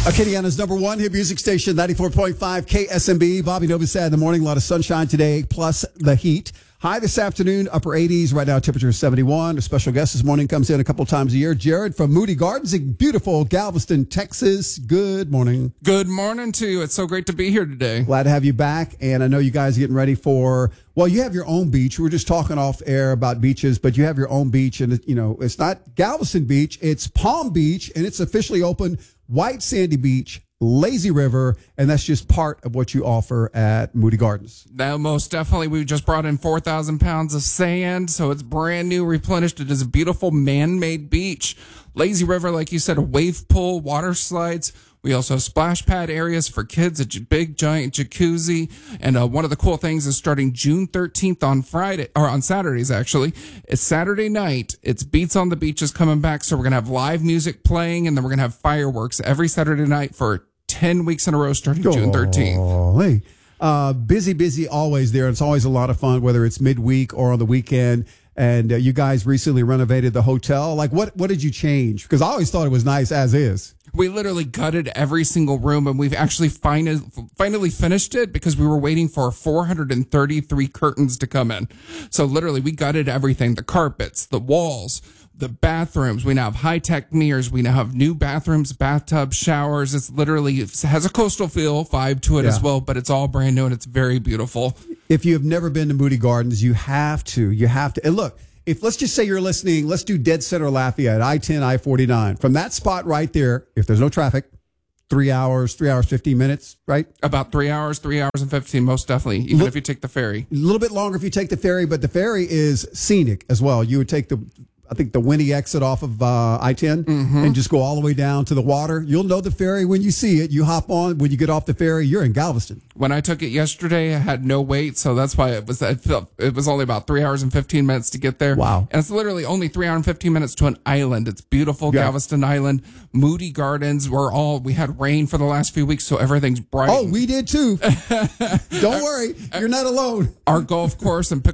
Acadiana's number one hit music station, 94.5 KSMB. Bobby Novosad in the morning. A lot of sunshine today, plus the heat. High this afternoon, upper 80s. Right now, temperature is 71. A special guest this morning comes in a couple times a year. Jared from Moody Gardens in beautiful Galveston, Texas. Good morning. Good morning to you. It's so great to be here today. Glad to have you back. And I know you guys are getting ready for, well, you have your own beach. We were just talking off air about beaches, but you have your own beach. And, you know, it's not Galveston Beach, it's Palm Beach, and it's officially open. White Sandy Beach, Lazy River, and that's just part of what you offer at Moody Gardens. Now, most definitely, we just brought in 4,000 pounds of sand, so it's brand new, replenished. It is a beautiful man-made beach. Lazy River, like you said, a wave pool, water slides. We also have splash pad areas for kids, a big giant jacuzzi. And one of the cool things is starting June 13th on Saturdays, actually. It's Saturday night. It's Beats on the Beach is coming back. So we're going to have live music playing, and then we're going to have fireworks every Saturday night for 10 weeks in a row starting June 13th. Busy always there. It's always a lot of fun, whether it's midweek or on the weekend. And you guys recently renovated the hotel. Like, what did you change? Because I always thought it was nice as is. We literally gutted every single room, and we've actually finally finished it because we were waiting for 433 curtains to come in. So literally, we gutted everything, the carpets, the walls, the bathrooms. We now have high-tech mirrors. We now have new bathrooms, bathtubs, showers. It has a coastal vibe to it as well, but it's all brand new, and it's very beautiful. If you have never been to Moody Gardens, you have to. And look, let's just say you're listening, let's do Dead Center Lafayette, I-10, I-49. From that spot right there, if there's no traffic, 3 hours, 15 minutes, right? About 3 hours, 3 hours and 15, most definitely, even if you take the ferry. A little bit longer if you take the ferry, but the ferry is scenic as well. You would take the Winnie exit off of I-10 and just go all the way down to the water. You'll know the ferry when you see it. You hop on. When you get off the ferry, you're in Galveston. When I took it yesterday, I had no wait, so that's why it was only about 3 hours and 15 minutes to get there. Wow. And it's literally only 3 hours and 15 minutes to an island. It's beautiful, Galveston Island, Moody Gardens. We had rain for the last few weeks, so everything's bright. Oh, we did too. Don't worry. You're not alone. Our golf course and